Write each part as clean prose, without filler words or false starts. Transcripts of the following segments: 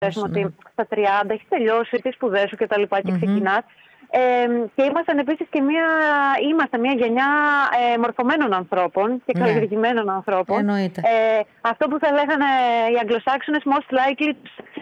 ότι στα 30 έχεις τελειώσει τις σπουδές σου και τα λοιπά και ξεκινάς. Και ήμασταν επίσης και μια γενιά μορφωμένων ανθρώπων και καλλιεργημένων ανθρώπων. Εννοείται. Αυτό που θα λέγανε οι Αγγλοσάξονες, most likely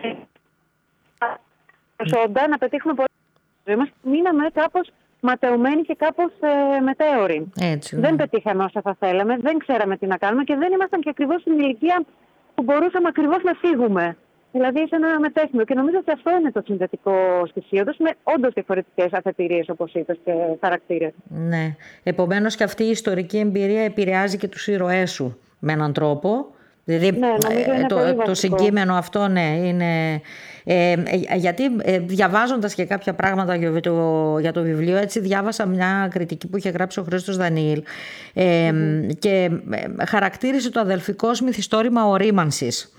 προσόντα να πετύχουμε πολύ στη ζωή μας. Μείναμε κάπως ματαιωμένοι και κάπως μετέωροι. Δεν πετύχαμε όσα θα θέλαμε, δεν ξέραμε τι να κάνουμε και δεν ήμασταν και ακριβώς στην ηλικία που μπορούσαμε ακριβώς να φύγουμε. Δηλαδή σε ένα μετέχνιο. Και νομίζω ότι αυτό είναι το συνδετικό στοιχείο τους, με όντως διαφορετικές αφετηρίες, όπως είπες, και χαρακτήρες. Ναι. Επομένως και αυτή η ιστορική εμπειρία επηρεάζει και τους ήρωές σου με έναν τρόπο. Δηλαδή το συγκείμενο αυτό, ναι, είναι... γιατί διαβάζοντας και κάποια πράγματα για το βιβλίο, έτσι διάβασα μια κριτική που είχε γράψει ο Χρήστος Δανιήλ και χαρακτήρισε το αδελφικό ως μυθιστόρημα ορίμανσης.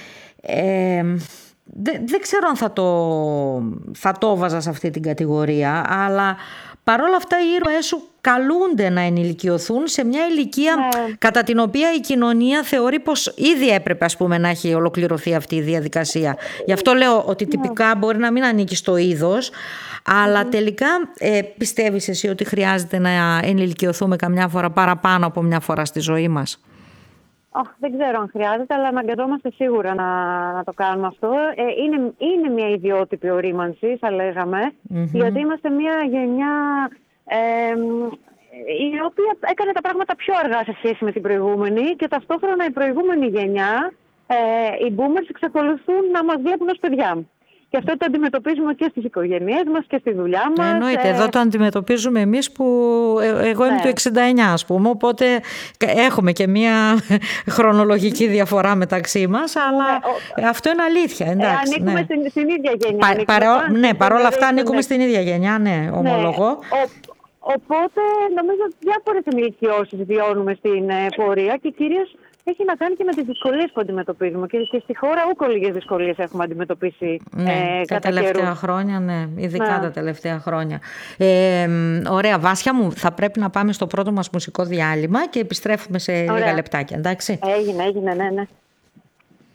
Δεν ξέρω αν θα το βάζα σε αυτή την κατηγορία, αλλά παρόλα αυτά οι ήρωές σου καλούνται να ενηλικιωθούν σε μια ηλικία κατά την οποία η κοινωνία θεωρεί πως ήδη έπρεπε, ας πούμε, να έχει ολοκληρωθεί αυτή η διαδικασία. Γι' αυτό λέω ότι τυπικά μπορεί να μην ανήκει στο είδος, αλλά τελικά πιστεύεις εσύ ότι χρειάζεται να ενηλικιωθούμε καμιά φορά παραπάνω από μια φορά στη ζωή μας? Δεν ξέρω αν χρειάζεται, αλλά αναγκαζόμαστε σίγουρα να το κάνουμε αυτό. Είναι μια ιδιότυπη ορίμανση, θα λέγαμε, γιατί είμαστε μια γενιά η οποία έκανε τα πράγματα πιο αργά σε σχέση με την προηγούμενη και ταυτόχρονα η προηγούμενη γενιά, οι boomers, εξακολουθούν να μας βλέπουν ως παιδιά. Και αυτό το αντιμετωπίζουμε και στις οικογένειές μας και στη δουλειά μας. Εννοείται, εδώ το αντιμετωπίζουμε εμείς που εγώ είμαι του 69, ας πούμε, οπότε έχουμε και μία χρονολογική διαφορά μεταξύ μας, αλλά αυτό είναι αλήθεια, εντάξει. Ανήκουμε στην ίδια γενιά. Παρόλα αυτά ανήκουμε στην ίδια γενιά, ναι, ομολογώ. Οπότε νομίζω διάφορες ενηλικιώσεις βιώνουμε στην πορεία και κυρίως έχει να κάνει και με τις δυσκολίες που αντιμετωπίζουμε. Και στη χώρα ούκο λίγες δυσκολίες έχουμε αντιμετωπίσει τα τελευταία χρόνια, ναι, ειδικά τα τελευταία χρόνια. Ωραία, Βάσια μου, θα πρέπει να πάμε στο πρώτο μας μουσικό διάλειμμα και επιστρέφουμε σε λίγα λεπτάκια, εντάξει. Έγινε, ναι.